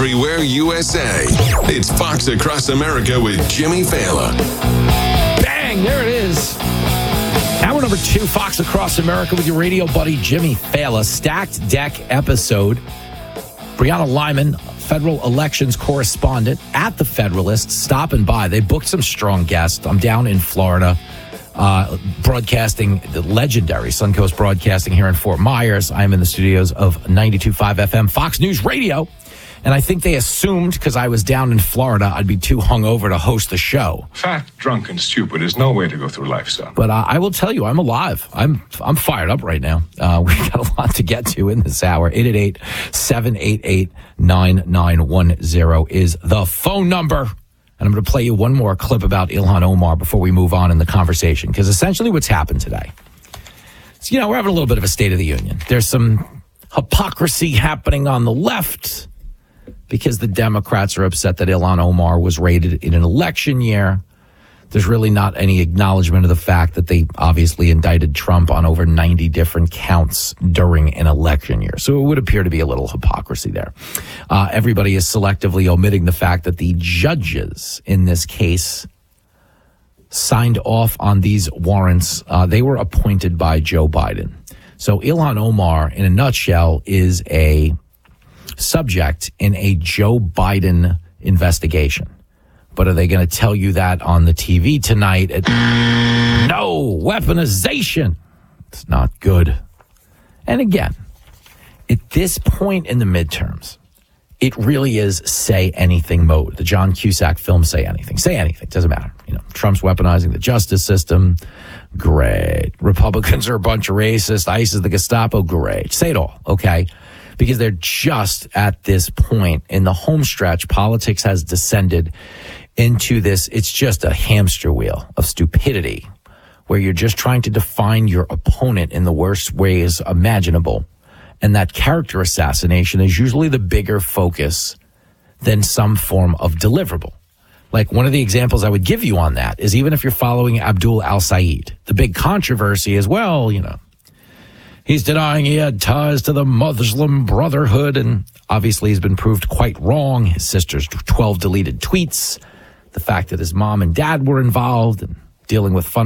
everywhere USA. It's Fox Across America with Jimmy Fallon. Bang, there it is. Hour number 2, Fox Across America with your radio buddy Jimmy Fallon. Stacked deck episode. Brianna Lyman, federal elections correspondent at the Federalist, stopping by. They booked some strong guests. I'm down in Florida, broadcasting the legendary Suncoast Broadcasting here in Fort Myers. I'm in the studios of 92.5 FM Fox News Radio. And I think they assumed, because I was down in Florida, I'd be too hungover to host the show. Fat, drunk, and stupid is no way to go through life, son. But I will tell you, I'm alive. I'm fired up right now. We got a lot to get to in this hour. 888-788-9910 is the phone number. And I'm going to play you one more clip about Ilhan Omar before we move on in the conversation. Because essentially what's happened today is, we're having a little bit of a State of the Union. There's some hypocrisy happening on the left, because the Democrats are upset that Ilhan Omar was raided in an election year. There's really not any acknowledgement of the fact that they obviously indicted Trump on over 90 different counts during an election year. So it would appear to be a little hypocrisy there. Everybody is selectively omitting the fact that the judges in this case signed off on these warrants. They were appointed by Joe Biden. So Ilhan Omar, in a nutshell, is a subject in a Joe Biden investigation. But are they going to tell you that on the TV tonight? No, weaponization. It's not good. And again, at this point in the midterms, it really is say anything mode. The John Cusack film, Say Anything. Say anything. Doesn't matter. Trump's weaponizing the justice system. Great. Republicans are a bunch of racists. ICE is the Gestapo. Great. Say it all. Okay. Because they're just at this point in the home stretch. Politics has descended into this. It's just a hamster wheel of stupidity where you're just trying to define your opponent in the worst ways imaginable. And that character assassination is usually the bigger focus than some form of deliverable. Like one of the examples I would give you on that is even if you're following Abdul al-Said, the big controversy is, he's denying he had ties to the Muslim Brotherhood, and obviously he's been proved quite wrong. His sister's 12 deleted tweets, the fact that his mom and dad were involved, and dealing with